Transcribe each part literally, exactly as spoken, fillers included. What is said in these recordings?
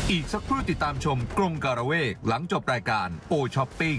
อีกสักครู่ติดตามชมกรงการะเวกหลังจบรายการโอช้อปปิ้ง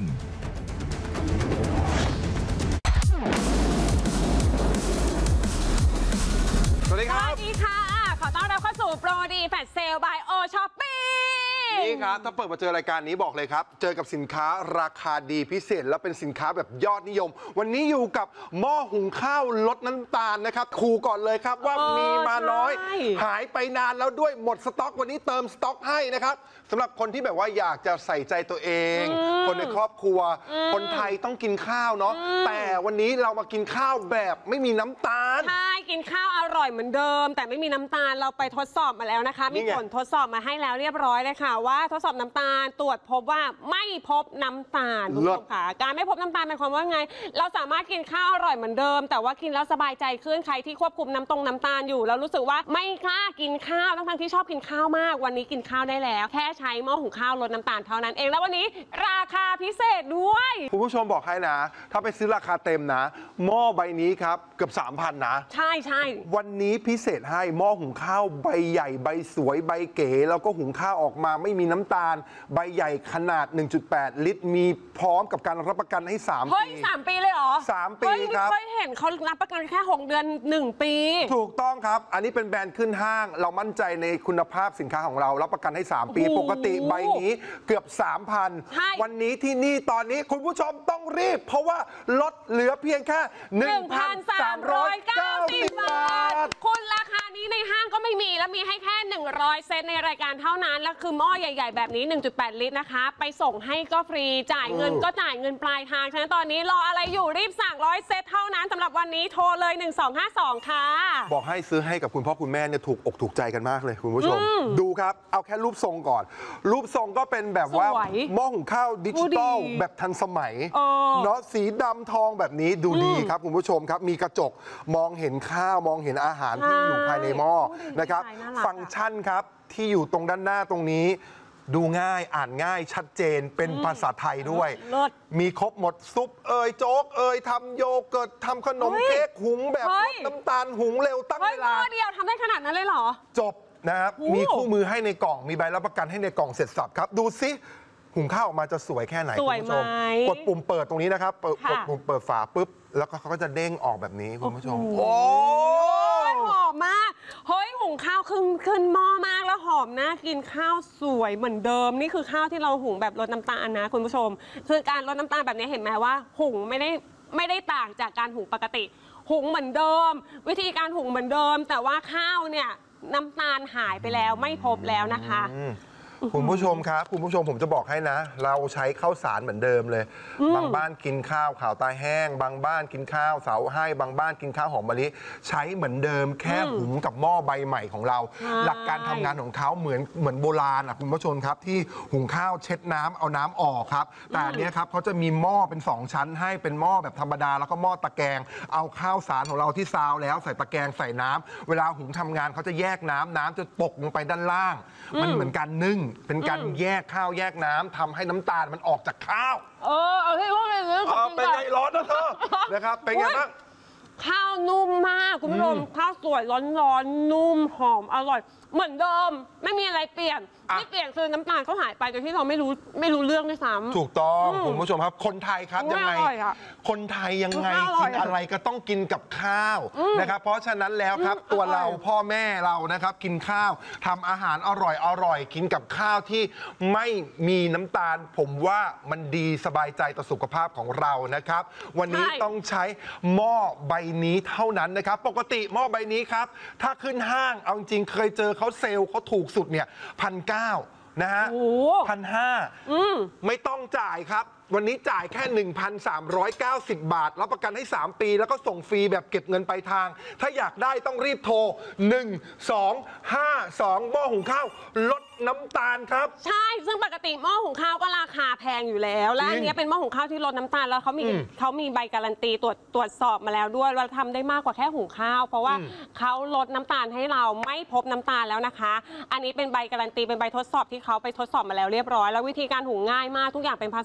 สวัสดีครับสวัสดีค่ะขอต้อนรับเข้าสู่โปรดีแฟลชเซลบายโอช้อปปิ้งนี่ครับถ้าเปิดมาเจอรายการนี้บอกเลยครับเจอกับสินค้าราคาดีพิเศษและเป็นสินค้าแบบยอดนิยมวันนี้อยู่กับหม้อหุงข้าวลดน้ำตาลนะครับครูก่อนเลยครับว่ามีมาน้อยหายไปนานแล้วด้วยหมดสต็อกวันนี้เติมสต็อกให้นะครับสำหรับคนที่แบบว่าอยากจะใส่ใจตัวเองคนในครอบครัวคนไทยต้องกินข้าวเนาะแต่วันนี้เรามากินข้าวแบบไม่มีน้ำตาลใช่กินข้าวอร่อยเหมือนเดิมแต่ไม่มีน้ำตาลเราไปทดสอบมาแล้วนะคะมีผลทดสอบมาให้แล้วเรียบร้อยเลยค่ะว่าทดสอบน้ำตาลตรวจพบว่าไม่พบน้ำตาลคุณผู้ชมค่ะการไม่พบน้ำตาลเป็นความว่าไงเราสามารถกินข้าวอร่อยเหมือนเดิมแต่ว่ากินแล้วสบายใจขึ้นใครที่ควบคุมน้ำตรงน้ำตาลอยู่แล้วรู้สึกว่าไม่กล้ากินข้าวทั้งๆที่ชอบกินข้าวมากวันนี้กินข้าวได้แล้วแค่ใช้หม้อหุงข้าวลดน้ำตาลเท่านั้นเองแล้ววันนี้ราคาพิเศษด้วยคุณผู้ชมบอกให้นะถ้าไปซื้อราคาเต็มนะหม้อใบนี้ครับเกือบ สามพัน นะใช่ใช่วันนี้พิเศษให้หม้อหุงข้าวใบใหญ่ใบสวยใบเก๋แล้วก็หุงข้าวออกมาไม่มีน้ำตาลใบใหญ่ขนาด หนึ่งจุดแปด ลิตรมีพร้อมกับการรับประกันให้สามปีเฮ้ยสามปีเลยเหรอสามปีครับเคยเห็นเขารับประกันแค่หกเดือนหนึ่งปีถูกต้องครับอันนี้เป็นแบรนด์ขึ้นห้างเรามั่นใจในคุณภาพสินค้าของเรารับประกันให้สามปีปกติใบนี้เกือบ สามพัน วันนี้ที่นี่ตอนนี้คุณผู้ชมต้องรีบเพราะว่าลดเหลือเพียงแค่ หนึ่งพันสามร้อยเก้าสิบบาทคุณราคานี้ในห้างก็ไม่มีแล้วมีให้แค่หนึ่งร้อยเซตในรายการเท่านั้นแล้วคือหม้อใหญ่ๆแบบนี้ หนึ่งจุดแปด ลิตรนะคะไปส่งให้ก็ฟรีจ่ายเงินก็จ่ายเงินปลายทางฉะนั้นตอนนี้รออะไรอยู่รีบสั่งร้อยเซตเท่านั้นสำหรับวันนี้โทรเลยหนึ่งสองห้าสองค่ะบอกให้ซื้อให้กับคุณพ่อคุณแม่เนี่ยถูกอกถูกใจกันมากเลยคุณผู้ชมดูครับเอาแค่รูปทรงก่อนรูปทรงก็เป็นแบบว่าหม้อหุงข้าวดิจิตอลแบบทันสมัยเนาะสีดำทองแบบนี้ดูดีครับคุณผู้ชมครับมีกระจกมองเห็นข้าวมองเห็นอาหารที่อยู่ภายในหม้อนะครับฟังก์ชันครับที่อยู่ตรงด้านหน้าตรงนี้ดูง่ายอ่านง่ายชัดเจนเป็นภาษาไทยด้วยมีครบหมดซุปเอยโจ๊กเอยทำโยเกิร์ตทำขนมเค้กหุงแบบลดน้ำตาลหุงเร็วตั้งเวลาเดียวทำได้ขนาดนั้นเลยเหรอจบนะครับมีคู่มือให้ในกล่องมีใบรับประกันให้ในกล่องเสร็จสับครับดูซิหุงข้าวออกมาจะสวยแค่ไหนคุณผู้ชมกดปุ่มเปิดตรงนี้นะครับกดปุ่มเปิดฝาปุ๊บแล้วเขาก็จะเด้งออกแบบนี้คุณผู้ชมโอ้ยหอมมากเฮ้ยหุงข้าวขึ้นขึ้นหม้อมากแล้วหอมน่ากินข้าวสวยเหมือนเดิมนี่คือข้าวที่เราหุงแบบลดน้ำตาลนะคุณผู้ชมคือการลดน้ำตาลแบบนี้เห็นไหมว่าหุงไม่ได้ไม่ได้ต่างจากการหุงปกติหุงเหมือนเดิมวิธีการหุงเหมือนเดิมแต่ว่าข้าวเนี่ยน้ำตาลหายไปแล้วไม่พบแล้วนะคะคุณผู้ชมครับคุณผู้ชมผมจะบอกให้นะเราใช้ข้าวสารเหมือนเดิมเลยบางบ้านกินข้าวขาวตาแห้งบางบ้านกินข้าวเสาให้บางบ้านกินข้าวหอมมะลิใช้เหมือนเดิมแค่หุงกับหม้อใบใหม่ของเราหลักการทำงานของเขาเหมือนเหมือนโบราณอ่ะคุณผู้ชมครับที่หุงข้าวเช็ดน้ำเอาน้ำออกครับแต่อันนี้ครับเขาจะมีหม้อเป็นสองชั้นให้เป็นหม้อแบบธรรมดาแล้วก็หม้อตะแกรงเอาข้าวสารของเราที่ซาวแล้วใส่ตะแกรงใส่น้ำเวลาหุงทำงานเขาจะแยกน้ำน้ำจะตกลงไปด้านล่างมันเหมือนการนึ่งเป็นการแยกข้าวแยกน้ำทำให้น้ำตาลมันออกจากข้าวเออเอาให้พวกนี้เป็นไงร้อนนะเธอนะครับเป็นไงบ้างข้าวนุ่มมากคุณผู้ชมข้าวสวยร้อนๆนุ่มหอมอร่อยเหมือนเดิมไม่มีอะไรเปลี่ยนที่เปลี่ยนคือน้ำตาลเขาหายไปโดยที่เราไม่รู้ไม่รู้เรื่องด้วยซ้ำถูกต้องคุณผู้ชมครับคนไทยครับยังไงคนไทยยังไงกินอะไรก็ต้องกินกับข้าวนะครับเพราะฉะนั้นแล้วครับตัวเราพ่อแม่เรานะครับกินข้าวทำอาหารอร่อยอร่อยกินกับข้าวที่ไม่มีน้ำตาลผมว่ามันดีสบายใจต่อสุขภาพของเรานะครับวันนี้ต้องใช้หม้อใบนี้เท่านั้นนะครับปกติหม้อใบนี้ครับถ้าขึ้นห้างเอาจริงเคยเจอเขาเซลล์เขาถูกสุดเนี่ยพันเก้านะฮะพันห้าไม่ต้องจ่ายครับวันนี้จ่ายแค่ หนึ่งพันสามร้อยเก้าสิบ บาทรับประกันให้สามปีแล้วก็ส่งฟรีแบบเก็บเงินปลายทางถ้าอยากได้ต้องรีบโทรหนึ่ง สอง ห้า สองหม้อหุงข้าวลดน้ำตาลครับใช่ซึ่งปกติหม้อหุงข้าวก็ราคาแพงอยู่แล้วและอันนี้เป็นหม้อหุงข้าวที่ลดน้ำตาลแล้วเขามีเขามีใบการันตีตรวจตรวจสอบมาแล้วด้วยว่าทำได้มากกว่าแค่หุงข้าวเพราะว่าเขาลดน้ำตาลให้เราไม่พบน้ำตาลแล้วนะคะอันนี้เป็นใบการันตีเป็นใบทดสอบที่เขาไปทดสอบมาแล้วเรียบร้อยแล้ววิธีการหุงง่ายมากทุกอย่างเป็นภาษาไทย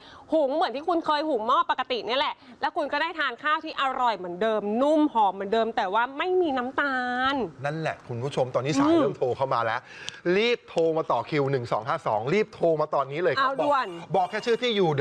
หุงเหมือนที่คุณเคยหุงหม้อปกตินี่แหละแล้วคุณก็ได้ทานข้าวที่อร่อยเหมือนเดิมนุ่มหอมเหมือนเดิมแต่ว่าไม่มีน้ำตาลนั่นแหละคุณผู้ชมตอนนี้สายเริ่มโทรเข้ามาแล้ว รีบโทรมาต่อคิวหนึ่งสองห้าสองรีบโทรมาตอนนี้เลยครับบอกบอกแค่ชื่อที่อยู่